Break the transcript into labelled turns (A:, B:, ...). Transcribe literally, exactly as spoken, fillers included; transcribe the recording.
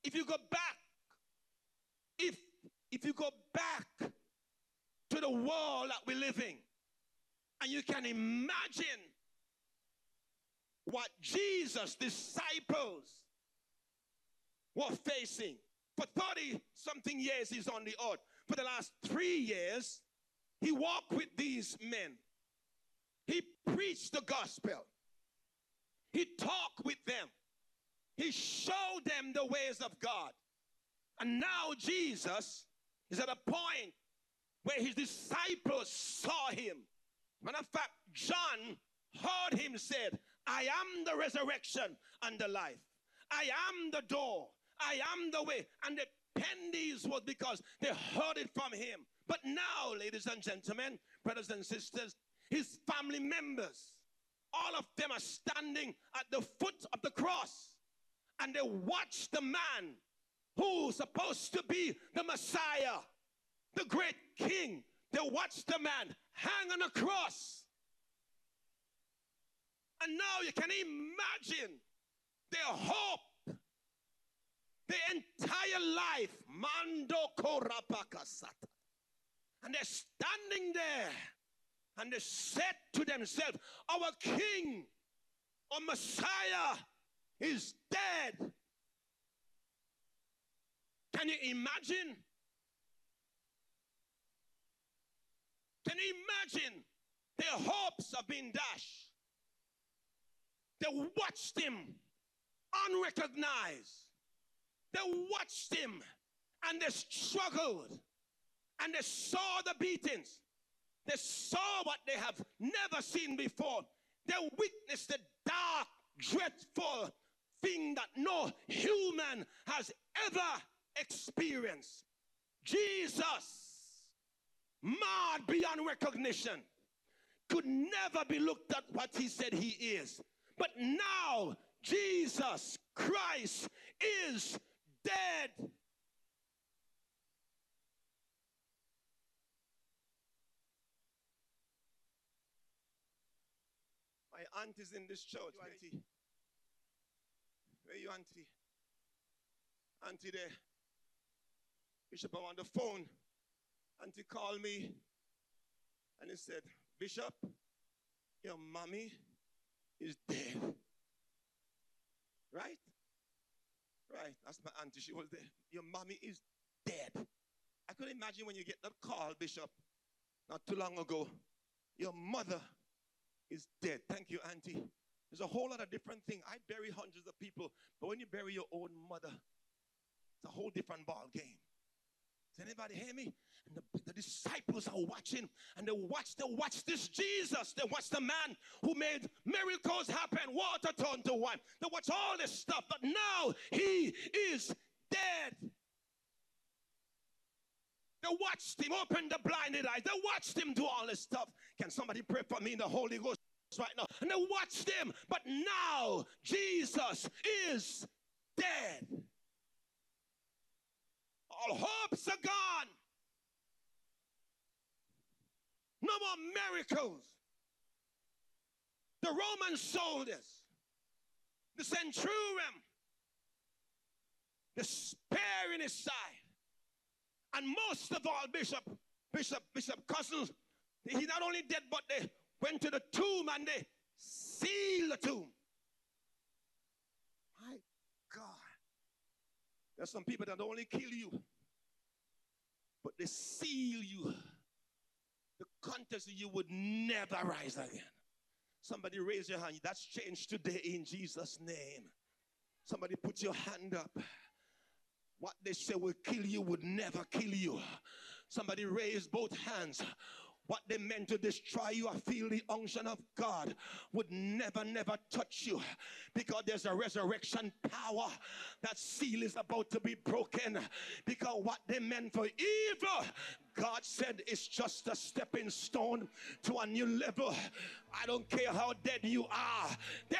A: if you go back, if if you go back to the world that we live in, and you can imagine what Jesus' disciples were facing. For thirty something years he's on the earth. For the last three years, he walked with these men. He preached the gospel. He talked with them. He showed them the ways of God. And now Jesus is at a point where his disciples saw him. Matter of fact, John heard him said, I am the resurrection and the life. I am the door. I am the way. And the pennies was because they heard it from him. But now, ladies and gentlemen, brothers and sisters, his family members, all of them are standing at the foot of the cross. And they watch the man who's supposed to be the Messiah, the great king. They watch the man hang on a cross. And now you can imagine their hope, their entire life. Mando korapakasata. And they're standing there and they said to themselves, our king or Messiah is dead. Can you imagine? Can you imagine? Their hopes have been dashed. They watched him unrecognized. They watched him and they struggled. And they saw the beatings. They saw what they have never seen before. They witnessed the dark, dreadful thing that no human has ever experienced. Jesus, marred beyond recognition, could never be looked at what he said he is. But now, Jesus Christ is dead. My aunt is in this church. Where you, auntie? Where you, auntie? Auntie there. Bishop, I'm on the phone. Auntie called me and he said, Bishop, your mommy is dead. Right? Right. That's my auntie. She was there. Your mommy is dead. I could imagine when you get that call, Bishop, not too long ago, your mother is dead. Thank you, auntie. There's a whole lot of different things. I bury hundreds of people, but when you bury your own mother, it's a whole different ball game. Does anybody hear me? And the, the disciples are watching, and they watch, they watch this Jesus. They watch the man who made miracles happen, water turned to wine. They watch all this stuff, but now he is dead. They watched him open the blinded eyes. They watched him do all this stuff. Can somebody pray for me in the Holy Ghost right now? And they watched him, but now Jesus is dead. All hopes are gone. No more miracles. The Roman soldiers, the centurion, the spear in his side. And most of all, Bishop, Bishop, Bishop Cousins, he's not only dead, but they went to the tomb and they sealed the tomb. My God. There's some people that don't only kill you, but they seal you. The contest you would never rise again. Somebody raise your hand. That's changed today in Jesus' name. Somebody put your hand up. What they say will kill you would never kill you. Somebody raise both hands. What they meant to destroy you, I feel the unction of God would never, never touch you, because there's a resurrection power. That seal is about to be broken, because what they meant for evil, God said it's just a stepping stone to a new level. I don't care how dead you are.